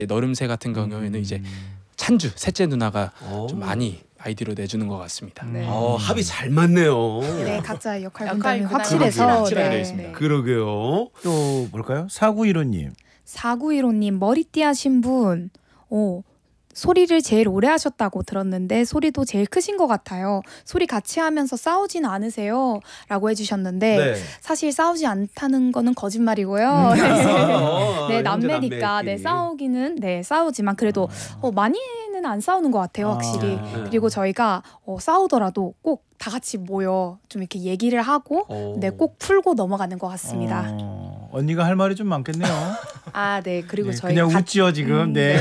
너름새 같은 경우에는 이제 찬주 셋째 누나가 좀 많이 아이디로 내주는 것 같습니다. 네. 합이 잘 맞네요. 네, 각자 역할 역할 분담이 분담이 확실해서 확실하게 되어 네. 있습니다. 그러게요. 또 뭘까요? 4915님. 4915님 머리띠 하신 분 소리를 제일 오래 하셨다고 들었는데 소리도 제일 크신 것 같아요. 소리 같이 하면서 싸우진 않으세요? 라고 해주셨는데 네. 사실 싸우지 않다는 거는 거짓말이고요. 네, 남매니까 네, 싸우기는 네, 싸우지만 그래도 많이는 안 싸우는 것 같아요, 확실히. 그리고 저희가 싸우더라도 꼭 다 같이 모여 좀 이렇게 얘기를 하고 네, 꼭 풀고 넘어가는 것 같습니다. 언니가 할 말이 좀 많겠네요. 아, 네. 그리고 네, 저희 그냥 웃지요 지금. 네.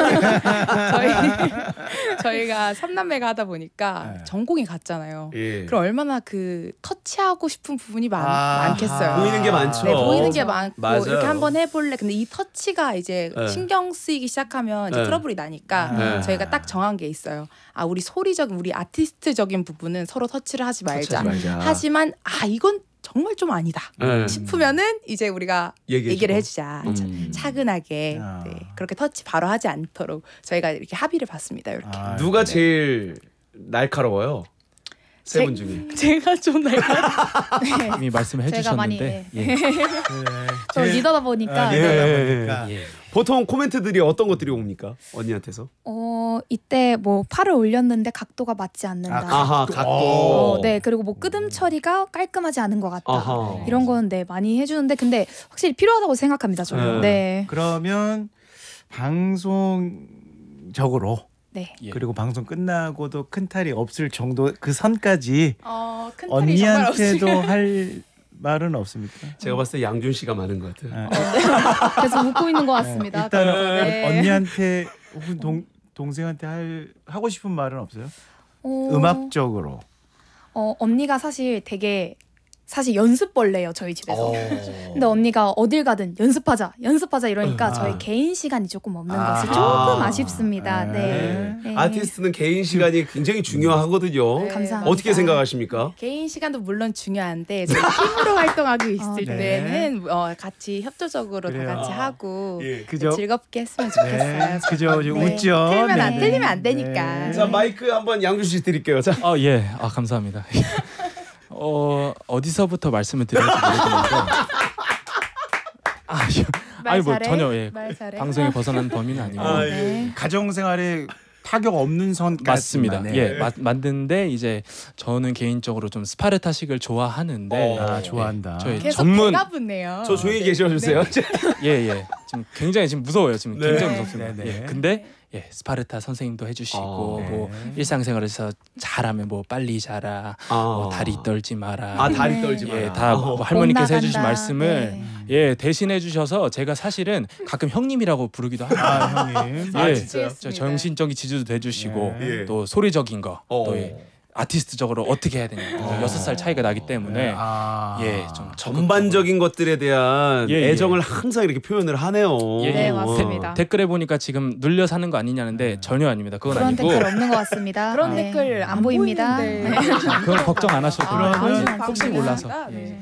저희가 삼남매가 하다 보니까 네. 전공이 같잖아요. 예. 그럼 얼마나 그 터치하고 싶은 부분이 많겠어요. 보이는 게 많죠. 네, 보이는 게 많고 맞아요. 이렇게 한번 해볼래. 근데 이 터치가 이제 네. 신경 쓰이기 시작하면 이제 네. 트러블이 나니까 네. 저희가 딱 정한 게 있어요. 우리 소리적인, 우리 아티스트적인 부분은 서로 터치를 하지 말자. 하지만 이건 정말 좀 아니다 싶으면은 이제 우리가 얘기를 해주자. 차근하게 네, 그렇게 터치 바로 하지 않도록 저희가 이렇게 합의를 봤습니다. 이렇게. 누가 제일 날카로워요? 세 분 중에. 제가 좀 날카로워. 네. 이미 말씀해 제가 많이 주셨는데 저 리더다 보니까 보통 코멘트들이 어떤 것들이 옵니까? 언니한테서? 이때 뭐 팔을 올렸는데 각도가 맞지 않는다. 아하, 각도. 네, 그리고 뭐 끄듬 처리가 깔끔하지 않은 것 같다. 아하. 이런 건 네, 많이 해주는데 근데 확실히 필요하다고 생각합니다. 저는. 네. 그러면 방송적으로 네. 그리고 방송 끝나고도 큰 탈이 없을 정도 그 선까지 큰 탈이 정말 언니한테도 없으면. 할 말은 없습니까? 제가 봤을 때 양준 씨가 많은 것 같아요. 계속 웃고 있는 것 같습니다. 일단 네. 언니한테 혹은 동생한테 하고 싶은 말은 없어요? 음악적으로. 언니가 사실 되게 연습벌레예요, 저희 집에서. 근데 언니가 어딜 가든 연습하자 이러니까 저희 개인 시간이 조금 없는 것이 조금 아쉽습니다. 네. 네. 아티스트는 개인 시간이 굉장히 중요하거든요. 네. 감사합니다. 어떻게 생각하시니까? 개인 시간도 물론 중요한데 저희 팀으로 활동하고 있을 네. 때는 같이 협조적으로 그래요. 다 같이 하고 그죠? 즐겁게 했으면 좋겠어요. 네, 그죠? 네. 웃죠. 틀리면 안 되니까. 자, 마이크 한번 양준 씨 드릴게요. 자. 감사합니다. 어디서부터 말씀을 드려야 될지 모르겠는데 아니 뭐 전혀 말 잘해. 방송에 벗어난 범위는 아니고 네. 가정생활에 타격 없는 선까지. 맞습니다. 만드는데 이제 저는 개인적으로 좀 스파르타식을 좋아하는데 좋아한다. 저희 계속 전문 배가 붙네요. 저 조용히 계셔주세요. 지금 굉장히 무서워요. 지금 굉장히 무섭습니다. 네. 근데 스파르타 선생님도 해주시고 뭐 일상생활에서 잘하면 뭐 빨리 자라, 뭐 다리 떨지 마라. 다리 떨지 마라. 다 뭐 할머니께서 해주신 나간다. 말씀을 대신해 주셔서 제가 사실은 가끔 형님이라고 부르기도 합니다. 형님. 저 정신적인 지주도 해주시고 예. 또 소리적인 거, 또 아티스트적으로 어떻게 해야 되냐. 6살 차이가 나기 때문에 좀 전반적인 것들에 대한 애정을 항상 이렇게 표현을 하네요. 네, 맞습니다. 댓글에 보니까 지금 눌려 사는 거 아니냐는데 전혀 아닙니다. 그건 그런 아니고 댓글 없는 것 같습니다. 그런 네. 댓글 안 보입니다. 보이는데. 그건 걱정 안 하셔도 돼요. 그러면 혹시 몰라서. 네.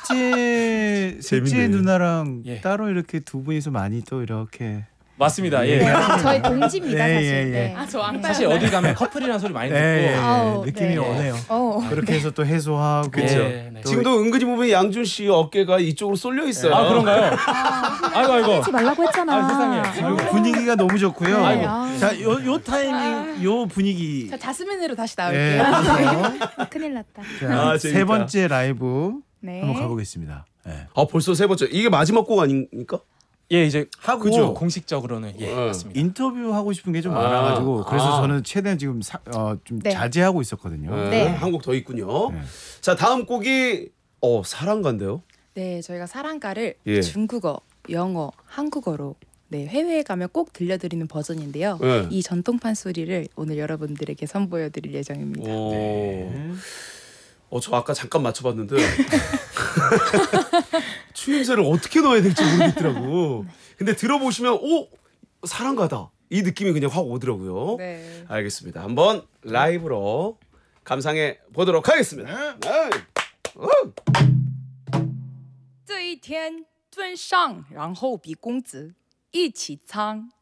셋째 누나랑 예. 따로 이렇게 두 분이서 많이 또 이렇게 맞습니다. 저희 동지입니다, 네, 사실. 예, 예. 네. 저 안 사실 어디 가면 커플이라는 소리 많이 듣고 아우, 느낌이 네. 오네요. 그렇게 네. 해서 또 해소하고 그렇죠. 네. 지금도 은근히 보면 양준 씨 어깨가 이쪽으로 쏠려 있어요. 그런가요? 아이고. 하지 말라고 했잖아. 세상에. 분위기가 너무 좋고요. 아이고. 자, 요 타이밍, 요 분위기. 자, 자스민으로 다시 예, 나올게요. 그래서 큰일 났다. 자, 세 재밌다. 번째 라이브 네. 한번 가보겠습니다. 네. 벌써 세 번째. 이게 마지막 곡 아닙니까? 이제 하고 그죠? 공식적으로는 맞습니다. 인터뷰 하고 싶은 게 좀 많아가지고 그래서 저는 최대한 지금 좀 네. 자제하고 있었거든요. 네. 한 곡 더 있군요. 네. 자, 다음 곡이 사랑가인데요. 네, 저희가 사랑가를 예. 중국어, 영어, 한국어로 해외에 가면 꼭 들려드리는 버전인데요. 네. 이 전통판 소리를 오늘 여러분들에게 선보여드릴 예정입니다. 저 아까 잠깐 맞춰봤는데 추임새를 어떻게 넣어야 될지 모르겠더라고. 근데 들어보시면 사랑가다 이 느낌이 그냥 확 오더라고요. 네. 알겠습니다. 한번 라이브로 감상해 보도록 하겠습니다. 네. 这一天尊上，然后比公子一起苍。